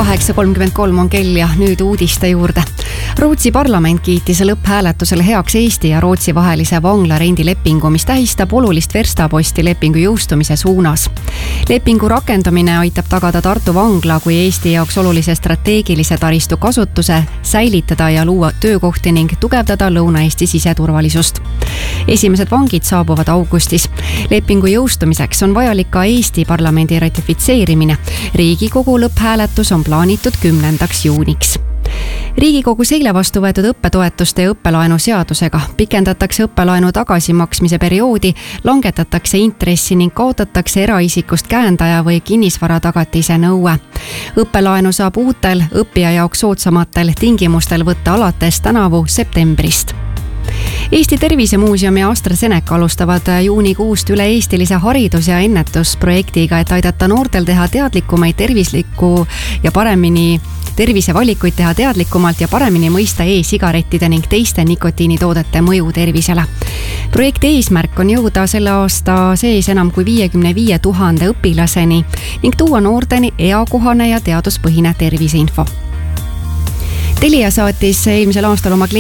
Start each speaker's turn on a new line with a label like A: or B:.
A: 8:33 on kell ja nüüd uudiste juurde. Rootsi parlament kiitis lõpphääletusele heaks Eesti ja Rootsi vahelise vanglarendilepingu, mis tähistab olulist verstaposti lepingu jõustumise suunas. Lepingu rakendamine aitab tagada Tartu vangla kui Eesti jaoks olulise strateegilise taristu kasutuse, säilitada ja luua töökohti ning tugevdada Lõuna-Eesti siseturvalisust. Esimesed vangid saabuvad augustis. Lepingu jõustumiseks on vajalik ka Eesti parlamendi ratifitseerimine. Riigikogu lõpphääletus on plaanitud 10. juuniks. Riigikogus eile vastu võetud õppetoetuste ja õppelaenu seadusega pikendatakse õppelaenu tagasimaksmise perioodi, langetatakse intressi ning kaotatakse eraisikust käendaja või kinnisvara tagatise nõue. Õppelaenu saab uutel õppija jaoks soodsamatel tingimustel võtta alates tänavu septembrist. Eesti Tervisemuuseum ja AstraZeneca alustavad juunikuust üle-eestilise haridus- ja ennetusprojektiga, et aidata noortel teha teadlikumaid tervisevalikuid teha teadlikumalt ja paremini mõista e-sigarettide ning teiste nikotiinitoodete mõju tervisele. Projekti eesmärk on jõuda selle aasta sees enam kui 55 000 õpilaseni ning tuua noorteni eakohane ja teaduspõhine terviseinfo. Telia saatis eelmisel aastal oma